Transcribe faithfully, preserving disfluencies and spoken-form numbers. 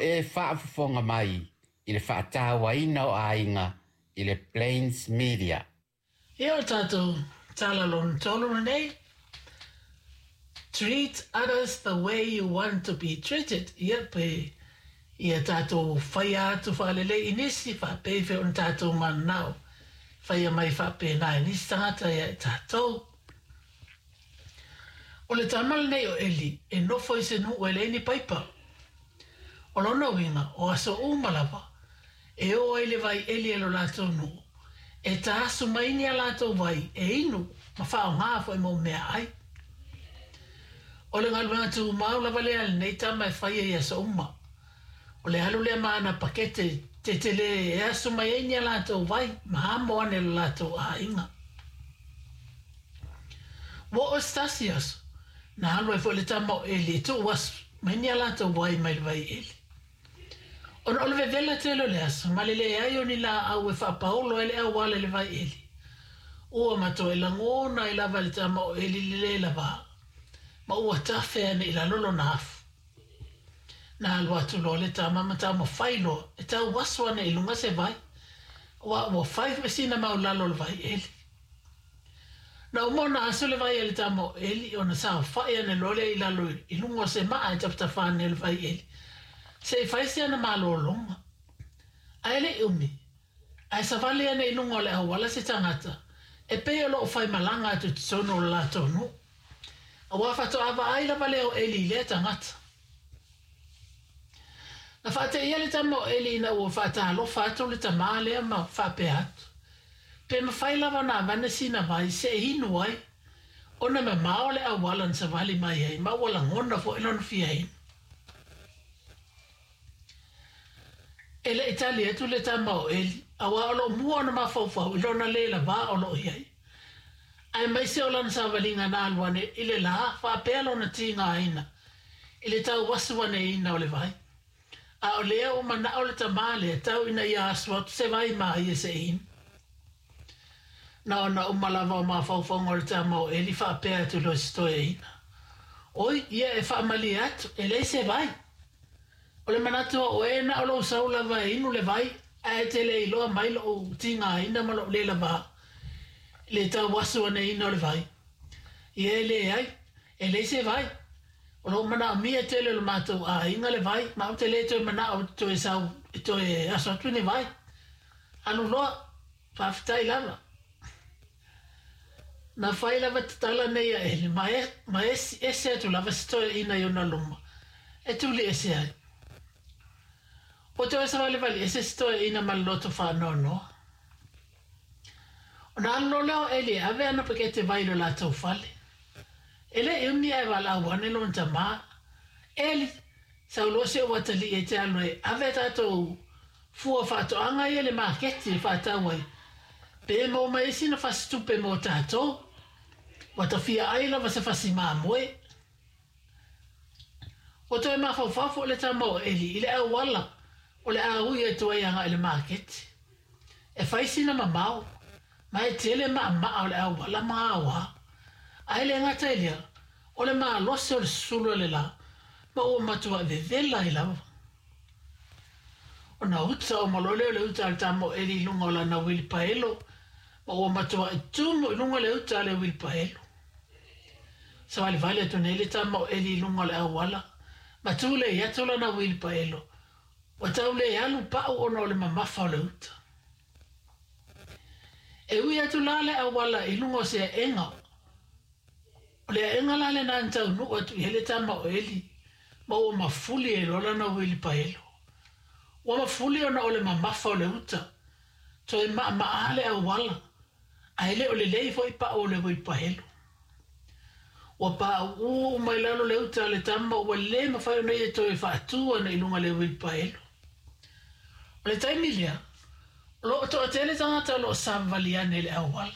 e whaafafonga mai i le whaatawaina o ainga i le Plains Media. E o tātou talalon tolu nei. Treat others the way you want to be treated. Ia pe ia tātou whaia atu whaalele inisi whapewe on tātou manau. Whaia mai whape nā inisi tangata ia e tātou. O le tamal nei o Eli, e nofo i se nu o ele ni paipa. O lona winga, o aso umalawa, e o ele vai Eli e lo lato nu. E ta asu maini a lato vai, e inu, ma whao ngā fo i mo mea ai. O le ngaluanga tu maula vale al nei tama e whaia i aso uma. O le halu le maana pakete, te te le e asu maini a lato vai, ma hamo ane lo lato a inga. Wo o stasi aso? Na halu e fo le tama o Eli, tu was maini a lato vai mai vai Eli. O na ole vela te lo le aso, ma le le ai o ni la au e wha paolo ele au wale le vai Eli. Ua mato e langona i lava le tama o Eli le le lava. Ma ua tafe ane i la lolo na afu. Na alu atu lo le tama ma tama whailo, e tau waso ane i lunga se vai. Ua ua whai mesina mau lalo le vai Eli. Na umona aso le vai ele tama o Eli, o na saa whai ane lole i lalo i lunga se maa e tapta whane le vai Eli. Se i whaisi ana malo o longa. A ele umi. A e savali ana i lunga o le awala se tangata. E peo lo o whai malanga atu tisono o la tonu. A wafato ava aila vale o Eli le tangata. Na whate ia le tama o Eli na ua whata alo whato le tama lea ma whape atu. Pe ma whailawa na vanesina vai se hinu ai. Ona me mao le awala na savali mai ai. Ma wala ngona fo ilon fia hinu. Ele Italia etu le tama o Eli, awa olo mua na mawhauwhau, ilona le la vā olo iai. Ai mai se ola na sawalinga na alwane, ile la whapea lo na tinga aina, ile tau wasuwane ina o le vai. A o lea o mana o le tamale, tau ina ia aswatu se vai maa ia se ina. Na ona umalawa o mawhauwhau o le tama o Eli, whapea tu lo stoe ina. Oi, ia e whamali atu, ele se vai. O le manatua o e na o lo saula vai inu le vai, a e te le iloa mai lo o tinga ina ma lo le la va. Le tau wasu ane ina o le vai. I e le ai, e le se vai. O lo mana mia te le lo matou a inga le vai, ma o te le to mana o to e sau, to e aso atu ne vai. Anu loa, whaftai lava. Na whai lava tatala nei a ele, ma e, ma e, e se atu lava se to e ina i ona luma. E tu li e se ai. O te wasa wale wale, ese sto e ina maloto whanono. O na alo leo ele, ave ana pake te vailo la tau whale. Ele e umi ai wala wane lo nta maa. Ele, sa ulo se o watali e te alo e, ave tato fua whato anga i ele maa keti whatau ai. Pe mo mai sina whastupe mo tato. Wata fia aila wasa whasi maa moe. O toi maa whawhawho le tamo o Eli, ile au wala. O le aui e tua ianga ele market. E whaisina ma mau. Ma e tele ma maa o le au wala maa awa. A ele ngata elia. O le maa lose o le sulu le la. Ma o matua ve vela i lawa. O na uta o malole o le uta al tamo Eli lunga o la na wili paelo. Ma o matua e tumu lunga le uta le wili paelo. Sa wali vale tu nele tamo Eli lunga o le au wala. Ma tule i atula na wili paelo. Wa tau le alu pa'u ona o le mamafa o le uta. E ui atu lale a wala i lungo se a enga. O le a enga lale na antau nuku atu i hele tama o Eli. Ma o mafuli e lola na wili paelo. Wa mafuli ona o le mamafa o le uta. To e maa maale a wala. A hele o le leifo i pa'u o le wili paelo. Wa pa'u u mai lalo le uta le tama o le mawhai o nei e to e whaatua na i lunga le wili paelo. O le taimilia, lo to tele tangata lo savaliane le awala.